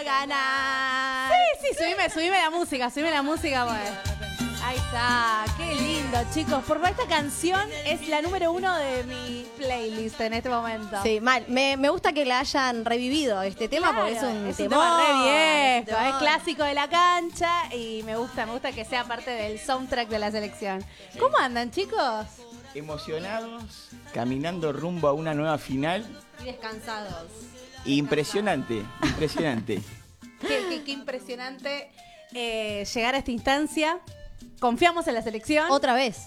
ganar. Sí, subime la música, pues. Ahí está, qué lindo, chicos. Por esta canción es la número 1 de mi playlist en este momento. Sí, mal. Me gusta que la hayan revivido este tema porque es un tema re viejo, es clásico de la cancha y me gusta que sea parte del soundtrack de la selección. ¿Cómo andan, chicos? Emocionados, caminando rumbo a una nueva final. Y descansados. Impresionante. Qué impresionante llegar a esta instancia. Confiamos en la selección. Otra vez.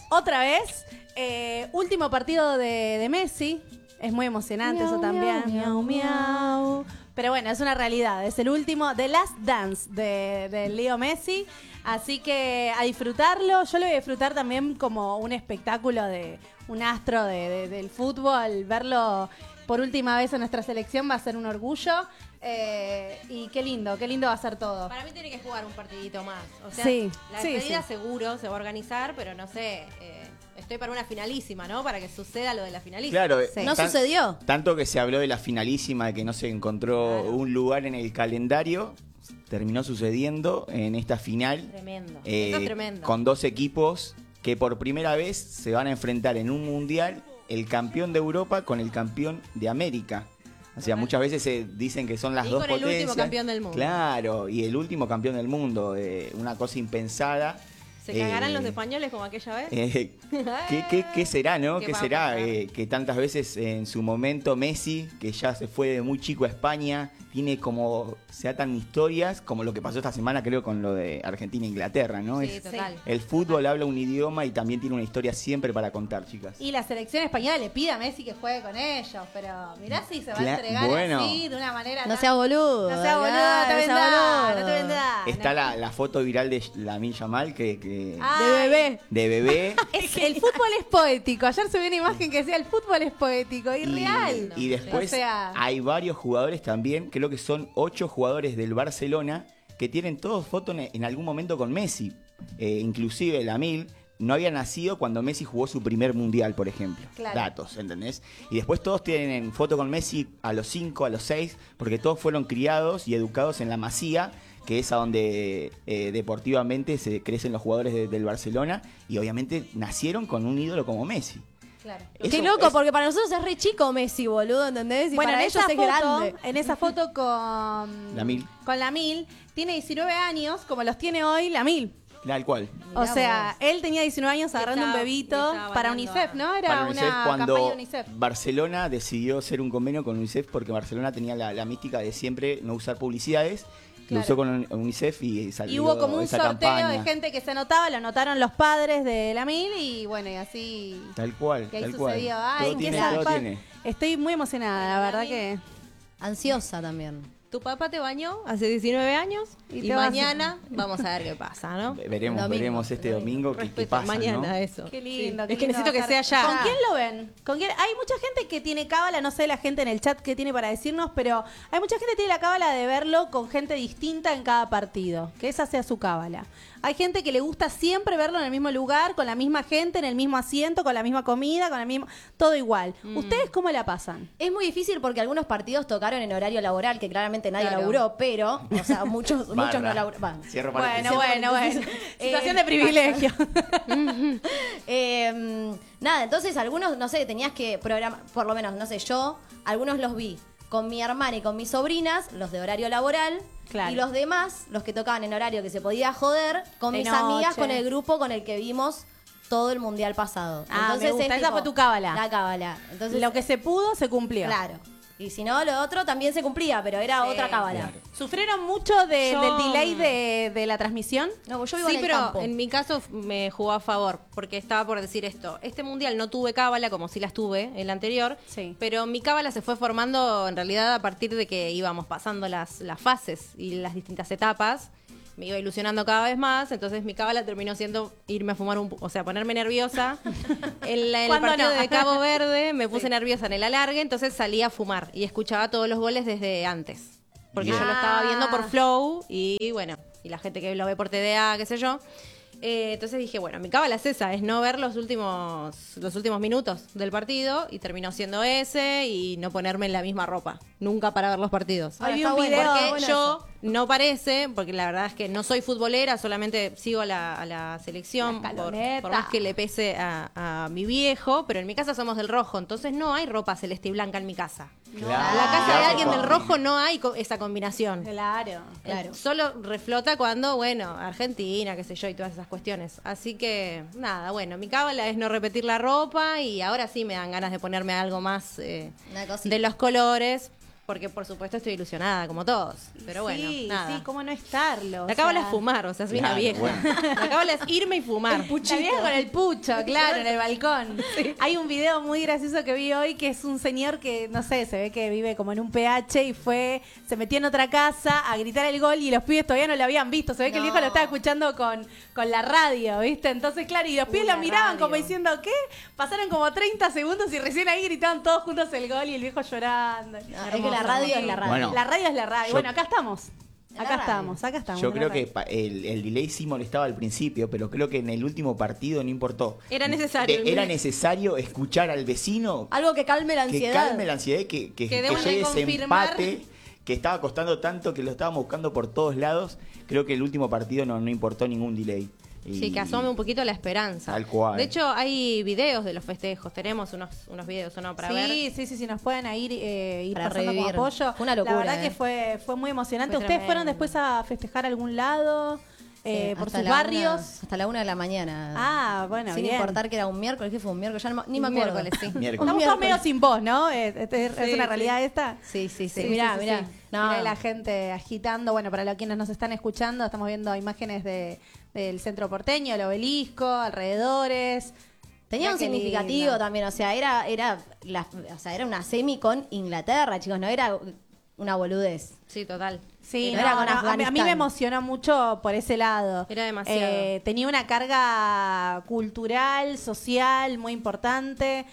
Último partido de Messi. Es muy emocionante eso también. Miau, miau. Pero bueno, es una realidad. Es el último, The Last Dance de Leo Messi. Así que a disfrutarlo. Yo lo voy a disfrutar también como un espectáculo de un astro del fútbol. Verlo por última vez en nuestra selección va a ser un orgullo. Y qué lindo va a ser todo. Para mí tiene que jugar un partidito más. O sea, sí, la despedida seguro se va a organizar, pero no sé, estoy para una finalísima, ¿no? Para que suceda lo de la finalísima. Claro, ¿No sucedió? Tanto que se habló de la finalísima, de que no se encontró un lugar en el calendario, terminó sucediendo en esta final. Tremendo. Eso es tremendo. Con dos equipos que por primera vez se van a enfrentar en un mundial, el campeón de Europa con el campeón de América. O sea, muchas veces se dicen que son las dos potencias. Y con el último campeón del mundo. Claro, y el último campeón del mundo. Una cosa impensada. ¿Se cagarán los españoles como aquella vez? ¿Qué será, no? ¿Qué será? Que tantas veces en su momento Messi, que ya se fue de muy chico a España, tiene como, se atan historias, como lo que pasó esta semana creo con lo de Argentina e Inglaterra, ¿no? Sí, total. El fútbol habla un idioma y también tiene una historia siempre para contar, chicas. Y la selección española le pide a Messi que juegue con ellos, pero mirá si se va a entregar así, de una manera No sea boludo. No sea boludo, no te vendrá. Está la foto viral de Lamine Yamal de bebé. De bebé. El fútbol es poético. Ayer subí una imagen que decía el fútbol es poético y real. Y después hay varios jugadores también, creo que son 8 jugadores del Barcelona que tienen todos fotos en algún momento con Messi. Inclusive Lamine no había nacido cuando Messi jugó su primer mundial, por ejemplo. Claro. Datos, ¿entendés? Y después todos tienen foto con Messi a los 5, a los 6, porque todos fueron criados y educados en la Masía, que es a donde deportivamente se crecen los jugadores del Barcelona, y obviamente nacieron con un ídolo como Messi. Claro. Qué loco, porque para nosotros es re chico Messi, boludo, ¿entendés? Y bueno, para ellos es grande. En esa foto con Lamine, tiene 19 años, como los tiene hoy Lamine. Tal cual. O sea, él tenía 19 años agarrando un bebito para UNICEF, ¿no? Era para UNICEF, una cuando campaña UNICEF. Barcelona decidió hacer un convenio con UNICEF porque Barcelona tenía la mística de siempre no usar publicidades. Lo usó con UNICEF y salió. Y hubo como un esa sorteo campaña de gente que se anotaba, lo anotaron los padres de Lamine y bueno, y así. Tal cual, que ahí tal cual. sucedió. Todo tiene. Estoy muy emocionada, la verdad que. Ansiosa también. Tu papá te bañó hace 19 años y mañana vamos a ver qué pasa, ¿no? Veremos este domingo qué pasa, mañana, ¿no? eso. Qué lindo. Es que necesito que sea ya. ¿Con quién lo ven? Hay mucha gente que tiene cábala, no sé la gente en el chat qué tiene para decirnos, pero hay mucha gente que tiene la cábala de verlo con gente distinta en cada partido, que esa sea su cábala. Hay gente que le gusta siempre verlo en el mismo lugar, con la misma gente, en el mismo asiento, con la misma comida, con el mismo... todo igual. ¿Ustedes cómo la pasan? Es muy difícil porque algunos partidos tocaron en horario laboral, que claramente nadie laburó, pero, o sea, muchos no laburaron. Cierro Bueno. Situación de privilegio. Nada, entonces algunos, no sé, tenías que programar, por lo menos, no sé, yo, algunos los vi con mi hermana y con mis sobrinas, los de horario laboral. Claro. Y los demás, los que tocaban en horario que se podía joder, con mis amigas, con el grupo con el que vimos todo el mundial pasado. Entonces, me gusta. Esa fue tu cábala. La cábala. Entonces, lo que se pudo, se cumplió. Claro. Y si no, lo otro también se cumplía, pero era otra cábala. Claro. ¿Sufrieron mucho del delay de la transmisión? No, yo vivo sí, en el pero campo. En mi caso me jugó a favor, porque estaba por decir esto. Este mundial no tuve cábala como sí las tuve el anterior, pero mi cábala se fue formando en realidad a partir de que íbamos pasando las fases y las distintas etapas. Me iba ilusionando cada vez más, entonces mi cábala terminó siendo irme a fumar o sea, ponerme nerviosa. En el partido de Cabo Verde me puse nerviosa en el alargue, entonces salí a fumar y escuchaba todos los goles desde antes. Porque yo lo estaba viendo por Flow y bueno, y la gente que lo ve por TDA, qué sé yo. Entonces dije, bueno, mi cábala es esa, es no ver los últimos minutos del partido y terminó siendo ese y no ponerme en la misma ropa, nunca para ver los partidos. Ahí vi un video, porque yo No parece, porque la verdad es que no soy futbolera, solamente sigo a la selección, por más que le pese a mi viejo, pero en mi casa somos del rojo, entonces no hay ropa celeste y blanca en mi casa. Claro. En la casa de alguien del rojo no hay esa combinación. Claro. Solo reflota cuando, bueno, Argentina, qué sé yo, y todas esas cuestiones. Así que, nada, bueno, mi cábala es no repetir la ropa y ahora sí me dan ganas de ponerme algo más de los colores. Porque, por supuesto, estoy ilusionada, como todos. Pero bueno, nada. Sí, ¿cómo no estarlo? La cábala es fumar, o sea, soy una vieja. Bueno. La cábala es irme y fumar. La vieja con el pucho, claro, en el balcón. Sí. Hay un video muy gracioso que vi hoy que es un señor que, no sé, se ve que vive como en un PH y se metió en otra casa a gritar el gol y los pibes todavía no lo habían visto. Se ve que el viejo lo estaba escuchando con la radio, ¿viste? Entonces, claro, y los pibes lo miraban como diciendo, ¿qué? Pasaron como 30 segundos y recién ahí gritaban todos juntos el gol y el viejo llorando. Es que la radio es la radio. Bueno, la radio es la radio. Bueno, acá estamos. Acá estamos. Yo creo que el delay sí molestaba al principio, pero creo que en el último partido no importó. Era necesario. Era necesario escuchar al vecino. Algo que calme la ansiedad. Que calme la ansiedad y que llegue ese empate que estaba costando tanto, que lo estábamos buscando por todos lados. Creo que el último partido no importó ningún delay. Sí, que asome un poquito la esperanza. Tal cual. De hecho, hay videos de los festejos. Tenemos unos videos, ¿no? Para ver. Sí, nos pueden ir para pasando como apoyo. Fue una locura. La verdad que fue muy emocionante. Fue ¿Ustedes tremendo. fueron después a festejar a algún lado? Por sus barrios. Hasta la 1 de la mañana. Ah, bueno, Sin bien. importar que era un miércoles, que fue un miércoles, ya ni me acuerdo. Miércoles, sí. Miércoles. Estamos medio sin voz, ¿no? ¿Es una realidad esta? Sí. Mirá. No. Mirá la gente agitando. Bueno, para quienes nos están escuchando, estamos viendo imágenes del centro porteño, el obelisco, alrededores. Tenía un significativo lindo. también, o sea, era una semi con Inglaterra, chicos, no era una boludez. Sí, total. Sí, Pero era con a mí Afganistán. me emocionó mucho por ese lado. Era demasiado. Tenía una carga cultural, social, muy importante.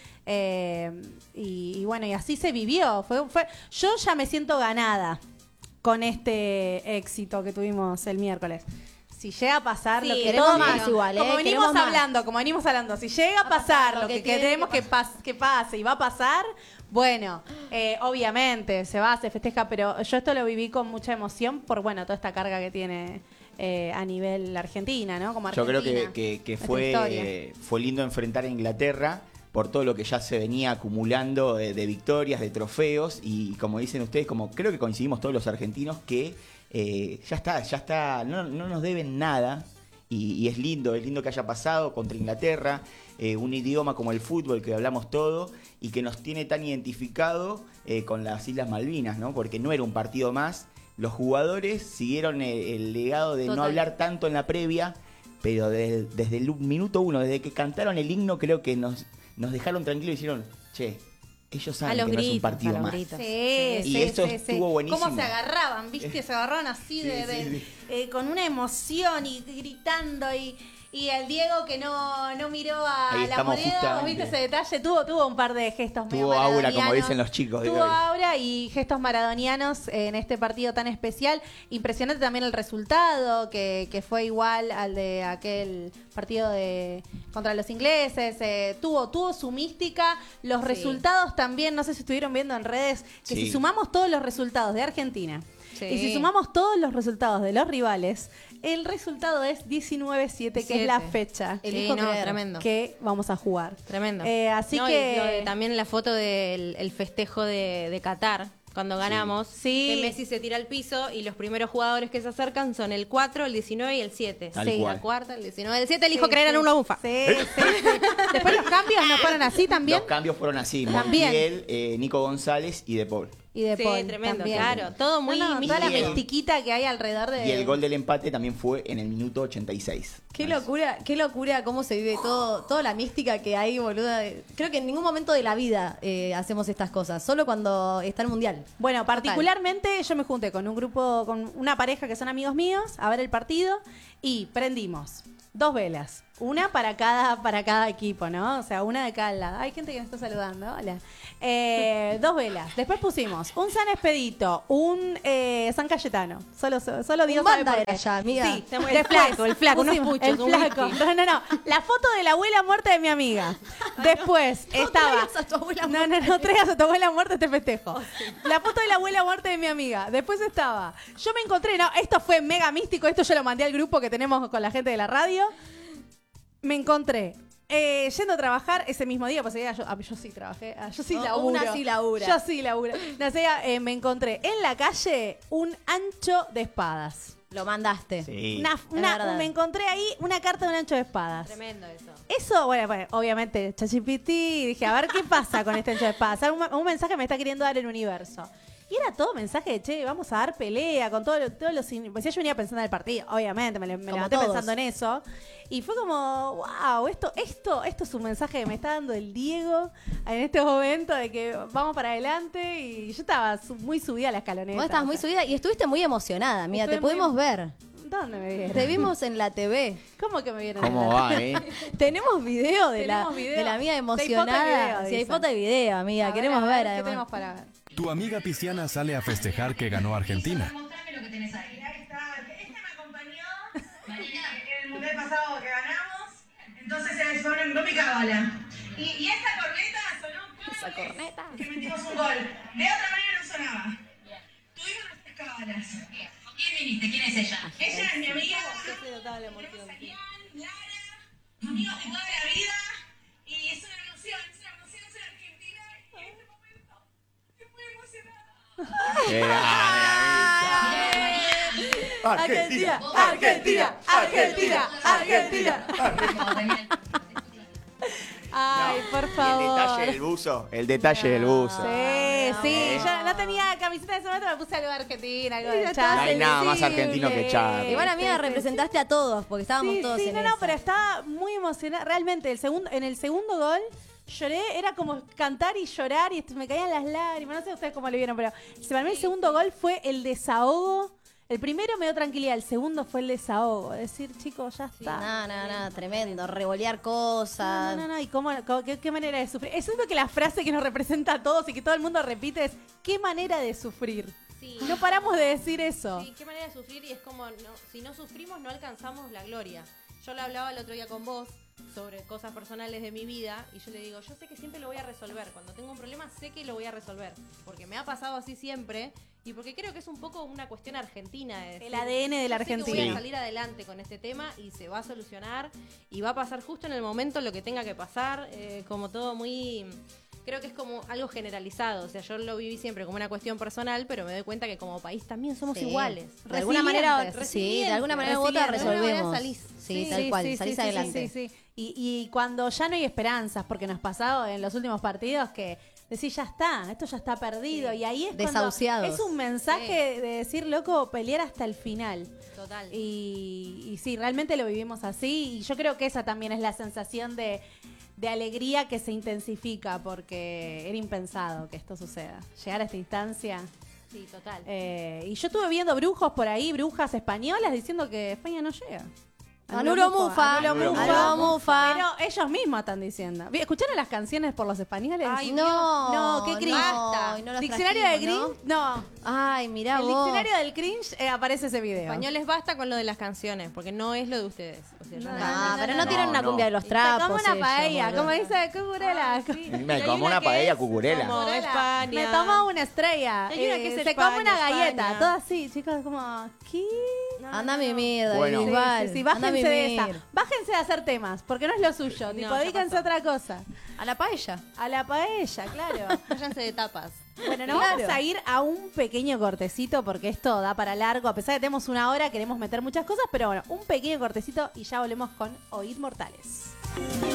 Y bueno, y así se vivió. Yo ya me siento ganada con este éxito que tuvimos el miércoles. Si llega a pasar Sí, lo que queremos todos más igual, como venimos queremos más. hablando, si llega a pasar lo que queremos que pase y va a pasar, bueno, obviamente se festeja, pero yo esto lo viví con mucha emoción por, bueno, toda esta carga que tiene a nivel Argentina, ¿no? Como Yo Argentina. creo que historia. fue lindo enfrentar a Inglaterra por todo lo que ya se venía acumulando de victorias, de trofeos, y como dicen ustedes, como creo que coincidimos todos los argentinos, que ya está, no nos deben nada, y es lindo que haya pasado contra Inglaterra, un idioma como el fútbol que hablamos todo, y que nos tiene tan identificado con las Islas Malvinas, ¿no? Porque no era un partido más, los jugadores siguieron el legado de no hablar tanto en la previa, pero desde el minuto 1, desde que cantaron el himno, creo que nos dejaron tranquilos y dijeron, che, ellos saben que no es un partido más. Y eso estuvo buenísimo. Cómo se agarraban, ¿viste? Se agarraban así con una emoción y gritando y el Diego que no miró a Ahí la moneda, justamente. ¿viste ese detalle? Tuvo un par de gestos medio Tuvo aura, como maradonianos. dicen los chicos. Tuvo aura y gestos maradonianos en este partido tan especial. Impresionante también el resultado, que fue igual al de aquel partido contra los ingleses. Tuvo su mística. Los resultados también, no sé si estuvieron viendo en redes, que si sumamos todos los resultados de Argentina y si sumamos todos los resultados de los rivales, el resultado es 19-7, que es la fecha tremendo. que vamos a jugar. Tremendo. Así que y también la foto del festejo de Qatar, cuando ganamos, Sí. que Messi se tira al piso y los primeros jugadores que se acercan son el 4, el 19 y el 7. Tal cual. La cuarta, el 19, el 7, elijo creer en una bufa. Sí. Después los cambios no fueron así también. Los cambios fueron así, También. Montiel, Nico González y De Paul. Y de Sí, Paul tremendo, también. claro. Todo muy toda la místico. mestiquita que hay alrededor de... Y el gol del empate también fue en el minuto 86. Qué locura cómo se vive toda la mística que hay, boluda. Creo que en ningún momento de la vida hacemos estas cosas, solo cuando está el Mundial. Bueno, particularmente yo me junté con un grupo, con una pareja que son amigos míos, a ver el partido y prendimos 2 velas, Una para cada equipo, ¿no? O sea, una de cada lado. Hay gente que me está saludando. Hola. 2 velas. Después pusimos un San Expedito, un San Cayetano. Solo Dios sabe por qué. Ya, amiga. Sí, El flaco, unos puchos, el un flaco. whisky. No. La foto de la abuela muerta de mi amiga. Después estaba. traigas a tu abuela No traigas a tu abuela muerta este festejo. La foto de la abuela muerta de mi amiga. Después estaba. Yo me encontré, esto fue mega místico, esto yo lo mandé al grupo que tenemos con la gente de la radio. Me encontré yendo a trabajar ese mismo día, pues yo sí trabajé, yo sí laburo. Una sí labura. Yo sí laburo. Me encontré en la calle un ancho de espadas. Lo mandaste. Sí. Me encontré ahí una carta de un ancho de espadas. Tremendo eso. Eso, bueno, obviamente, ChatGPT, dije, a ver qué pasa con este ancho de espadas. Un mensaje me está queriendo dar el universo. Y era todo mensaje de, che, vamos a dar pelea con todos los... Pues yo venía pensando en el partido, obviamente, me levanté todos. pensando en eso. Y fue como, wow, esto es un mensaje que me está dando el Diego en este momento de que vamos para adelante. Y yo estaba muy subida a la escaloneta. Vos estabas muy subida y estuviste muy emocionada, amiga. Te pudimos ver. ¿Dónde me vieron? Te vimos en la TV. ¿Cómo que me vieron? ¿Cómo va, Tenemos video de Tenemos la video. de la amiga Si hay foto y emocionada. video, Si hay dicen. foto y video, amiga. A Queremos ver, ¿qué además. tenemos para ver? Tu amiga pisciana sale a festejar que ganó Argentina. Mostrame lo que tenés ahí. Mirá que está. Este me acompañó en el mundial pasado que ganamos. Entonces se sonó mi cábala. Y esta corneta sonó. Esa corneta. Que metimos un gol. De otra manera no sonaba. Tuvimos nuestras cábalas. ¿Quién viniste? ¿Quién es ella? Ella es mi amiga. Tenemos a Ian, Lara, amigos de toda la vida. Y es una emoción ser argentina. Y en este momento estoy muy emocionada. Argentina. Ay, por El favor. detalle del buzo. El detalle del buzo. Sí, yo no tenía camiseta de ese momento, me puse algo de Argentina, algo de No Chávez. hay nada más argentino que Chávez. Igual, amiga, representaste a todos, porque estábamos todos en no, esa. pero estaba muy emocionada. Realmente, en el segundo gol lloré, era como cantar y llorar y me caían las lágrimas. No sé ustedes cómo lo vieron, pero para mí el segundo gol fue el desahogo. El primero me dio tranquilidad, el segundo fue el desahogo. Decir, chicos, ya está. No, tremendo. Revolear cosas. No. ¿Y qué manera de sufrir? Eso es lo que la frase que nos representa a todos y que todo el mundo repite es, ¿qué manera de sufrir? Sí. No paramos de decir eso. Sí, qué manera de sufrir y es como, si no sufrimos no alcanzamos la gloria. Yo lo hablaba el otro día con vos sobre cosas personales de mi vida y yo le digo, yo sé que siempre lo voy a resolver. Cuando tengo un problema sé que lo voy a resolver. Porque me ha pasado así siempre y porque creo que es un poco una cuestión argentina. De decir, El ADN de la yo sé que Argentina. voy a salir adelante con este tema y se va a solucionar y va a pasar justo en el momento lo que tenga que pasar, como todo muy... Creo que es como algo generalizado, o sea, yo lo viví siempre como una cuestión personal, pero me doy cuenta que como país también somos iguales. De alguna manera, Resilientes, de alguna manera u otra resilientes. De alguna manera resolvemos. salís. Sí, tal cual, salís adelante. Sí. Y cuando ya no hay esperanzas, porque nos pasado en los últimos partidos que decís, ya está, esto ya está perdido. Y ahí es Desahuciados. cuando es un mensaje de decir, loco, pelear hasta el final. Total. Y sí, realmente lo vivimos así. Y yo creo que esa también es la sensación de alegría que se intensifica, porque era impensado que esto suceda. Llegar a esta instancia. Sí, total. Y yo estuve viendo brujos por ahí, brujas españolas, diciendo que España no llega. Anulo Mufa. Anulo Mufa. Pero ellos mismos están diciendo. ¿Escucharon las canciones por los españoles? Ay, no. qué cringe. Basta. Y no los Diccionario de trajimos, cringe, no. Ay, mirá El vos. diccionario del cringe aparece ese video. Españoles basta con lo de las canciones, porque no es lo de ustedes. O sea, yo Pero no tienen una no. cumbia de los Se trapos. come una ellos, paella, boludo. como dice Cucurela. Me como una paella cucurela. como España. Me tomo una estrella. Hay una que es se España, come una galleta. España. todo así, chicos, como, ¿qué? Anda a mimir, David Bueno. Bisbal. Sí, Anda a bájense de esa. mimir. Bájense de hacer temas, porque no es lo suyo. Tipo, ya dedíquense a pasó. otra cosa. A la paella. A la paella, claro. Váyanse de tapas. Bueno, nos vamos a ir a un pequeño cortecito porque esto da para largo. A pesar de que tenemos una hora, queremos meter muchas cosas, pero bueno, un pequeño cortecito y ya volvemos con Oíd Mortales.